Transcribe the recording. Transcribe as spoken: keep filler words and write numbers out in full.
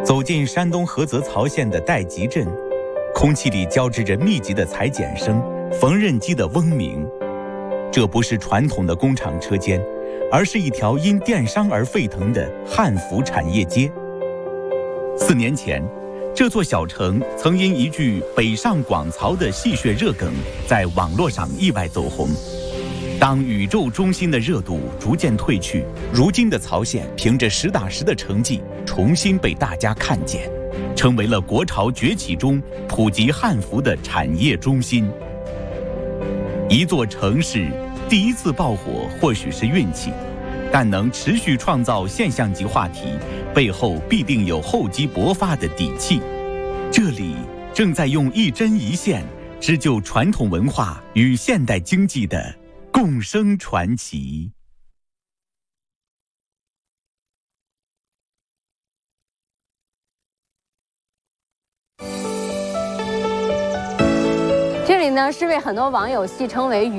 走进山东菏泽曹县的代集镇，空气里交织着密集的裁剪声、缝纫机的嗡鸣。这不是传统的工厂车间，而是一条因电商而沸腾的汉服产业街。四年前，这座小城曾因一句“北上广曹”的戏谑热梗，在网络上意外走红。当宇宙中心的热度逐渐褪去，如今的曹县凭着实打实的成绩，重新被大家看见，成为了国潮崛起中普及汉服的产业中心。一座城市第一次爆火或许是运气，但能持续创造现象级话题，背后必定有厚积薄发的底气。这里正在用一针一线织就传统文化与现代经济的共生传奇。 这里呢是被很多网友戏称为